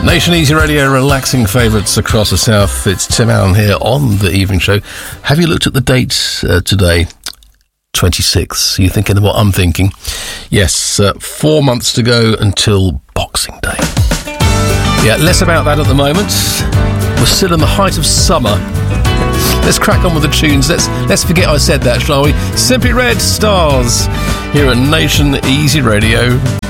Nation Easy Radio, relaxing favourites across the south. It's Tim Allen here on the evening show. Have you looked at the date today? 26th. Are you thinking of what I'm thinking? Yes, 4 months to go until Boxing Day. Yeah, less about that at the moment. We're still in the height of summer. Let's crack on with the tunes. Let's forget I said that, shall we? Simply Red Stars here at Nation Easy Radio.